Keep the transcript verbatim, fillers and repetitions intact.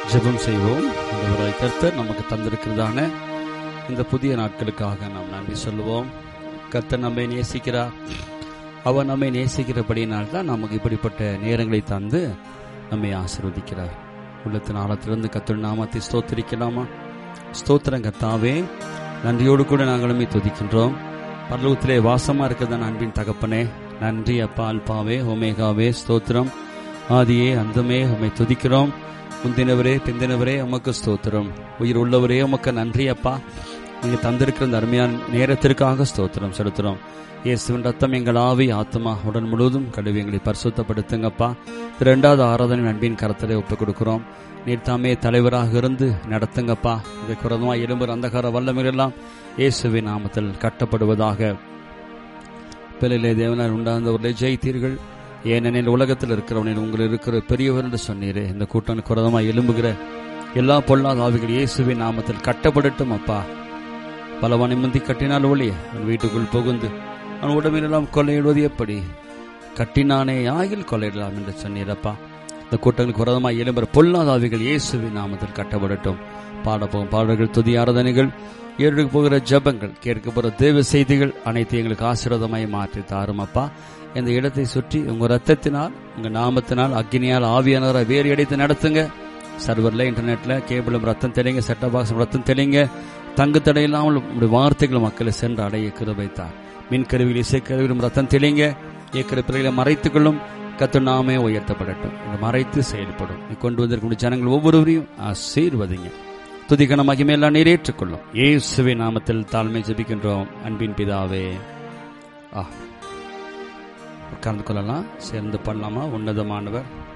ஜெபம் செய்வோம். ஆண்டவராகிய கர்த்தர் நமக்கு தந்திருக்கிறதான இந்த புதிய நாட்களுக்காக நாம் நன்றி சொல்லுவோம். கர்த்தர் நம்மை நேசிக்கிறார். அவர் நம்மை நேசிக்கிறபடியினால்தான் நமக்கு இப்படிப்பட்ட நேரங்களை தந்து நம்மை ஆசீர்வதிக்கிறார். உள்ளத்தின் ஆழத்திலிருந்து கர்த்தர் நாமத்தை ஸ்தோத்திரிக்கலாமா? ஸ்தோத்திரம் கர்த்தாவே, நன்றியோடு கூட நாங்களுமே துதிக்கின்றோம். பரலோகத்திலே வாசமா இருக்கிறதான அன்பின் தகப்பனே, நன்றி அப்பா. அல்பாவே ஒமேகாவே ஸ்தோத்திரம். ஆதியே அந்தமே உம்மை துதிக்கிறோம். முந்தினவரே பிந்தினவரே உமக்கு ஸ்தோத்திரம். உயிர் உள்ளவரே உமக்கு நன்றி அப்பா. நீங்க தந்திருக்கிற இந்த அருமையான நேரத்திற்காக ஸ்தோத்திரம் செலுத்துறோம். இயேசுவின் ரத்தம் எங்கள் ஆவி ஆத்மா உடல் முழுவதும் கழுவி எங்களை பரிசுத்தப்படுத்துங்கப்பா. இரண்டாவது ஆராதனை அன்பின் கரத்திலே ஒப்புக் கொடுக்கிறோம். நீர் தாமே தலைவராக இருந்து நடத்துங்கப்பா. இதை குறதமா எலும்பு அந்தகார வல்லமைகள் எல்லாம் இயேசுவின் நாமத்தில் கட்டப்படுவதாக. பிள்ளையிலே தேவனால் உண்டாந்தவர்களை ஜெயித்தீர்கள். ஏனெனில் உலகத்தில் இருக்கிறவனில் உங்கள் இருக்கிற பெரியவர் என்று சொன்னீரே. இந்த கூட்டம் குறதமாக எலும்புகிற எல்லா பொல்லாத ஆவிகள் இயேசுவின் நாமத்தில் கட்டப்படட்டும் அப்பா. பலவனை முந்தி கட்டினால் ஒளிய அவன் வீட்டுக்குள் புகுந்து அவன் உடம்பிலெல்லாம் கொள்ளையிடுவது எப்படி? கட்டினானே ஆகில் கொள்ளையிடலாம் என்று சொன்னீரப்பா. இந்த கூட்டங்களுக்கு குறதமாக எலும்புற பொல்லாத ஆவிகள் இயேசுவின் நாமத்தில் கட்டப்படட்டும். பாடப்போகும் பாடல்கள், துதி ஆராதனைகள், ஏற்று போகிற ஜபங்கள், கேட்க போகிற தேவ செய்திகள் அனைத்து எங்களுக்கு ஆசீர்வாதமாய் மாற்றி தாரும் அப்பா. இந்த இடத்தை சுற்றி உங்க ரத்தத்தினால் உங்க நாமத்தினால் அக்னியால் ஆவியானவரை வேறு இடத்தை நடத்துங்க. சர்வர்ல இன்டர்நெட்ல கேபிளும் ரத்தம் தெளிங்க, செட்ட பாக்ஸும் ரத்தம் தெளிங்க. தங்கு தடையில்லாமல் உங்களுடைய வார்த்தைகள் மக்களை சென்று அடைய கிருபைத்தார். மின்கருவிகள் இசைக்கருவிலும் ரத்தம் தெளிங்க. ஏற்கிற பிள்ளைகளை மறைத்துக்கொள்ளும். கர்த்தர் நாமே உயர்த்தப்படட்டும். மறைத்து செயல்படும். நீ கொண்டு வந்திருக்கக்கூடிய ஜனங்கள் ஒவ்வொருவரையும் ஆசீர்வதிங்க. துதிகன மகிமையெல்லாம் நிறைவேற்றுக்கொள்ளும். இயேசுவின் நாமத்தில் தாழ்மை ஜெபிக்கின்றோம் அன்பின் பிதாவே. ஆ உட்கார்ந்து கொள்ளலாம். சேர்ந்து பண்ணலாமா? உன்னதமானவர்